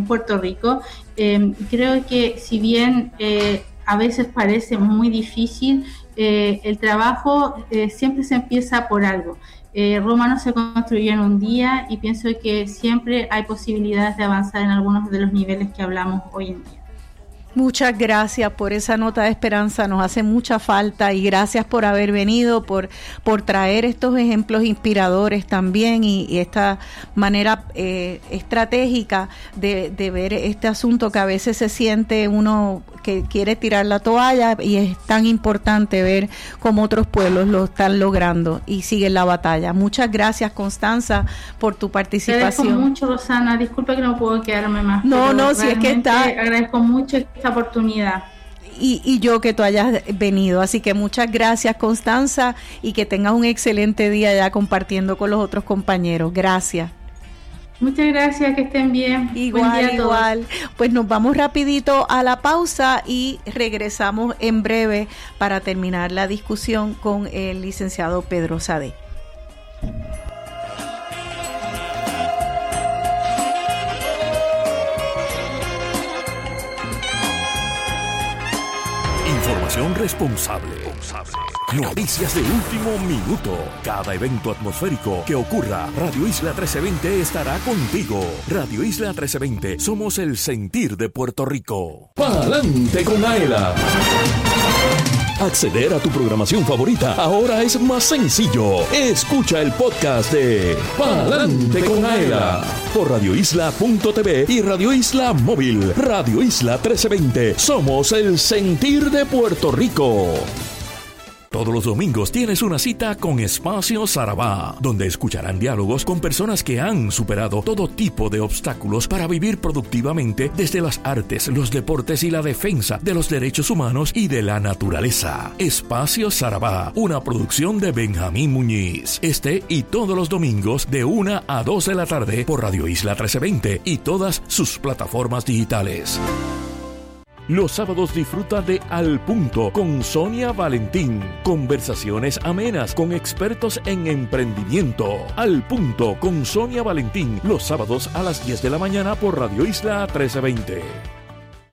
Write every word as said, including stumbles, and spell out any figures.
Puerto Rico. Eh, creo que si bien eh, a veces parece muy difícil, eh, el trabajo eh, siempre se empieza por algo. Eh, Roma no se construyó en un día y pienso que siempre hay posibilidades de avanzar en algunos de los niveles que hablamos hoy en día. Muchas gracias por esa nota de esperanza, nos hace mucha falta, y gracias por haber venido, por, por traer estos ejemplos inspiradores también, y, y esta manera eh, estratégica de, de ver este asunto que a veces se siente uno que quiere tirar la toalla, y es tan importante ver cómo otros pueblos lo están logrando y siguen la batalla. Muchas gracias, Constanza, por tu participación. Agradezco mucho, Rosana, disculpa que no puedo quedarme más. No, no, si es que está... Agradezco mucho esta oportunidad. Y, y yo que tú hayas venido, así que muchas gracias, Constanza, y que tengas un excelente día ya compartiendo con los otros compañeros. Gracias. Muchas gracias, que estén bien. Igual, Buen día igual. Pues nos vamos rapidito a la pausa y regresamos en breve para terminar la discusión con el licenciado Pedro Sade. Información responsable. Noticias de último minuto. Cada evento atmosférico que ocurra, Radio Isla trece veinte estará contigo. Radio Isla trece veinte, somos el sentir de Puerto Rico. Pa'lante con Aela. Acceder a tu programación favorita ahora es más sencillo. Escucha el podcast de Pa'lante con Aela por radio isla punto t v y Radio Isla Móvil. Radio Isla trece veinte, somos el sentir de Puerto Rico. Todos los domingos tienes una cita con Espacio Sarabá, donde escucharán diálogos con personas que han superado todo tipo de obstáculos para vivir productivamente desde las artes, los deportes y la defensa de los derechos humanos y de la naturaleza. Espacio Sarabá, una producción de Benjamín Muñiz. Este y todos los domingos de una a dos de la tarde por Radio Isla trece veinte y todas sus plataformas digitales. Los sábados disfruta de Al Punto con Sonia Valentín. Conversaciones amenas con expertos en emprendimiento. Al Punto con Sonia Valentín. Los sábados a las diez de la mañana por Radio Isla trece veinte.